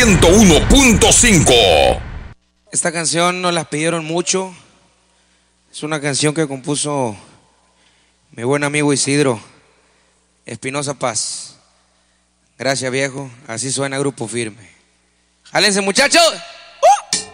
101.5. Esta canción nos la pidieron mucho. Es una canción que compuso mi buen amigo Isidro Espinosa Paz. Gracias, viejo. Así suena Grupo Firme. ¡Jálense, muchachos!